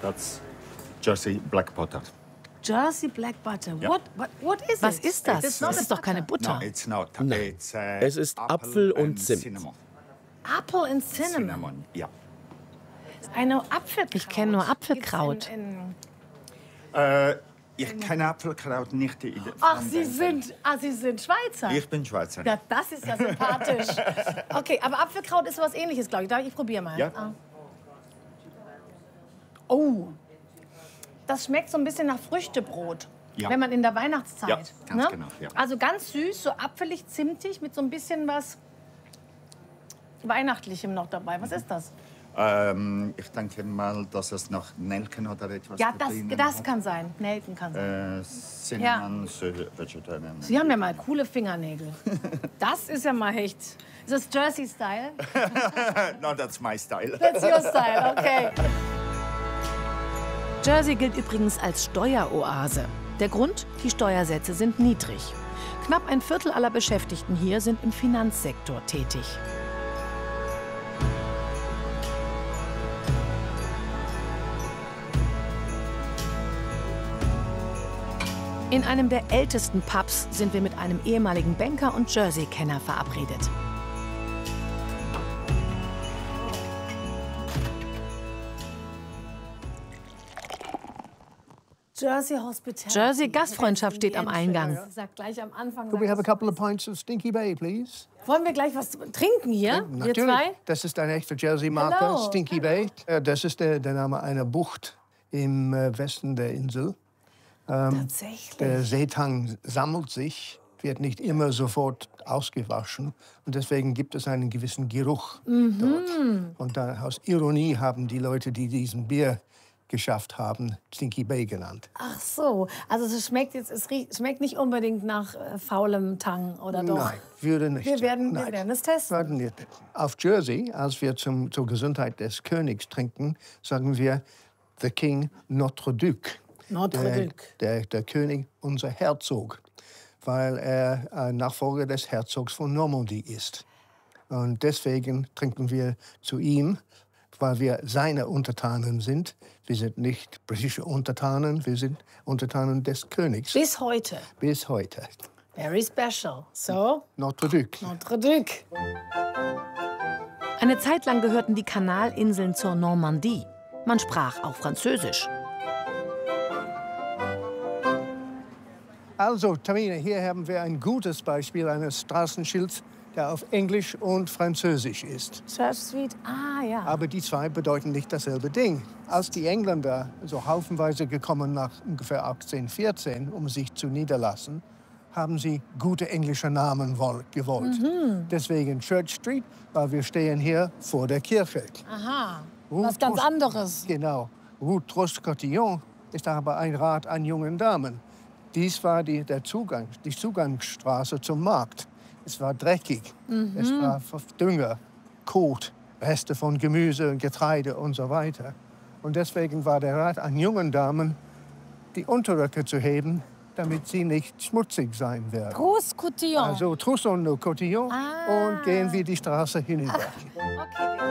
That's Jersey Black Butter. Jersey Black Butter. Ja. What is Was it? ist das? It's Das not ist doch keine Butter. No, it's not. Nein. It's, Es ist Apfel und Zimt. Cinnamon. Apple and cinnamon. Cinnamon, ja. I know Apfelkraut. Ich kenne nur Apfelkraut. Gibt's in Ich kenne Apfelkraut nicht. Ach, Sie sind Schweizer. Ich bin Schweizer. Ja, das ist ja sympathisch. Okay, aber Apfelkraut ist was Ähnliches, glaube ich. Ich probiere mal. Ja. Ah. Oh, das schmeckt so ein bisschen nach Früchtebrot. Ja. Wenn man in der Weihnachtszeit. Ja, ganz ne? genau, ja. Also ganz süß, so apfelig, zimtig, mit so ein bisschen was Weihnachtlichem noch dabei. Was ist das? Ich denke mal, dass es noch Nelken oder etwas Ja, drinnen das hat. kann sein. Nelken kann sein. Cinnamon, Vegetarian. Sie haben ja mal coole Fingernägel. Das ist ja mal echt. Ist das Jersey-Style? No, that's my style. That's your style, okay. Jersey gilt übrigens als Steueroase. Der Grund? Die Steuersätze sind niedrig. Knapp ein Viertel aller Beschäftigten hier sind im Finanzsektor tätig. In einem der ältesten Pubs sind wir mit einem ehemaligen Banker und Jersey-Kenner verabredet. Jersey Hospitality. Jersey Gastfreundschaft steht am Eingang. Ich sag gleich am Anfang. Could we have a couple of pints of Stinky Bay, please? Wollen wir gleich was trinken hier? Wir Natürlich. zwei? Das ist ein echter Jersey-Marke, Hello. Stinky Bay. Das ist der Name einer Bucht im Westen der Insel. Tatsächlich. Der Seetang sammelt sich, wird nicht immer sofort ausgewaschen. Und deswegen gibt es einen gewissen Geruch dort. Und aus Ironie haben die Leute, die diesen Bier geschafft haben, Stinky Bay genannt. Ach so, also es schmeckt schmeckt nicht unbedingt nach faulem Tang, oder doch? Nein, würde nicht. Wir werden Nein. es testen. Werden wir. Auf Jersey, als wir zur Gesundheit des Königs trinken, sagen wir The King Notre Duc. Notre Duc. Der König, unser Herzog, weil er ein Nachfolger des Herzogs von Normandie ist. Und deswegen trinken wir zu ihm, weil wir seine Untertanen sind. Wir sind nicht britische Untertanen, wir sind Untertanen des Königs. Bis heute. Bis heute. Very special. So, Notre Duc. Notre Duc. Eine Zeit lang gehörten die Kanalinseln zur Normandie. Man sprach auch Französisch. Also, Tamina, hier haben wir ein gutes Beispiel eines Straßenschilds, der auf Englisch und Französisch ist. Church Street, ja. Aber die zwei bedeuten nicht dasselbe Ding. Als die Engländer so haufenweise gekommen nach ungefähr 1814, um sich zu niederlassen, haben sie gute englische Namen gewollt. Deswegen Church Street, weil wir stehen hier vor der Kirche. Aha, Rue was ganz Tros- anderes. Genau. Rue Troscotillon ist aber ein Rat an jungen Damen. Dies war die Zugangsstraße zum Markt. Es war dreckig, es war Dünger, Kot, Reste von Gemüse und Getreide und so weiter. Und deswegen war der Rat an jungen Damen, die Unterröcke zu heben, damit sie nicht schmutzig sein werden. Groß Cotillon. Also Trousseau de Cotillon und gehen wir die Straße hinüber. Okay.